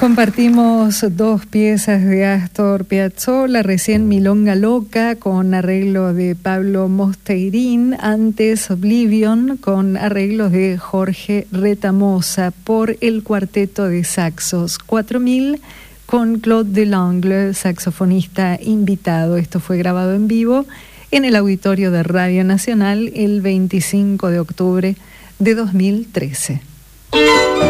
Compartimos dos piezas de Astor Piazzolla, recién Milonga Loca con arreglo de Pablo Mosteirín, antes Oblivion con arreglos de Jorge Retamosa por el cuarteto de saxos 4000 con Claude Delangle, saxofonista invitado. Esto fue grabado en vivo en el auditorio de Radio Nacional el 25 de octubre de 2013.